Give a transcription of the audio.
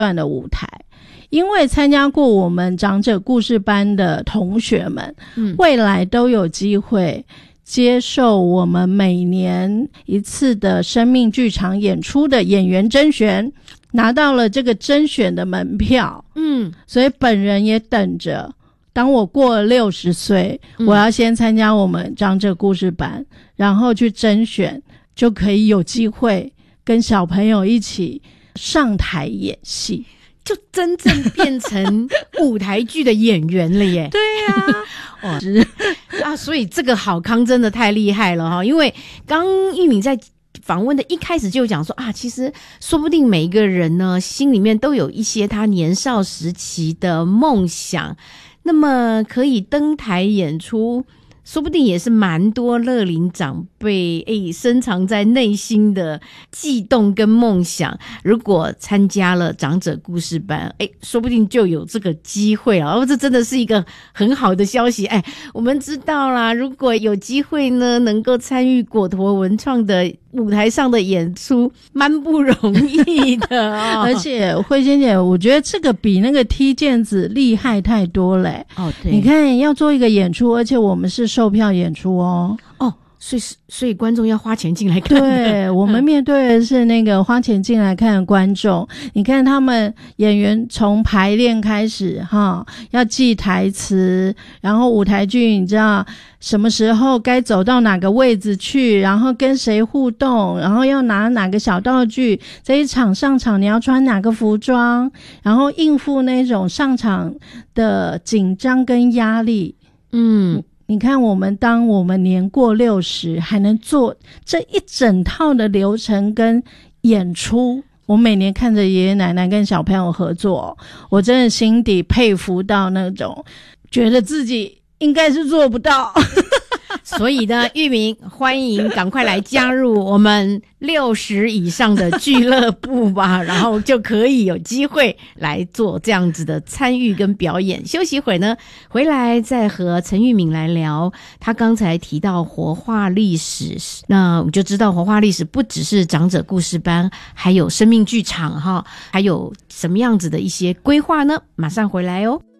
段的舞台。因为参加过我们长者故事班的同学们，未来都有机会接受我们每年一次的生命剧场演出的演员甄选，拿到了这个甄选的门票。所以本人也等着，当我过了60岁，我要先参加我们长者故事班，然后去甄选，就可以有机会跟小朋友一起上台演戏。 就真正变成舞台剧的演员了耶。 对啊，所以这个好康真的太厉害了哈。因为刚玉敏在访问的一开始就讲说啊，其实说不定每一个人呢心里面都有一些他年少时期的梦想，那么可以登台演出，说不定也是蛮多乐龄长辈深藏在内心的悸动跟梦想。如果参加了长者故事班，说不定就有这个机会了。这真的是一个很好的消息。我们知道啦，如果有机会呢，能够参与果陀文创的舞台上的演出，蛮不容易的哦。 而且慧仙姐，我觉得这个比那个踢毽子厉害太多了。对，你看要做一个演出，而且我们是售票演出哦。 所以观众要花钱进来看的。 对，我们面对的是那个花钱进来看的观众。你看他们演员从排练开始要记台词，然后舞台剧你知道什么时候该走到哪个位置去，然后跟谁互动，然后要拿哪个小道具，这一场上场你要穿哪个服装，然后应付那种上场的紧张跟压力。你看当我们年过60还能做这一整套的流程跟演出，我每年看着爷爷奶奶跟小朋友合作，我真的心底佩服到那种觉得自己应该是做不到。 所以呢，玉明欢迎赶快来加入我们60以上的俱乐部吧，然后就可以有机会来做这样子的参与跟表演。休息一会呢，回来再和陈玉敏来聊。他刚才提到活化历史，那我们就知道活化历史不只是长者故事班，还有生命剧场还有什么样子的一些规划呢？马上回来哦。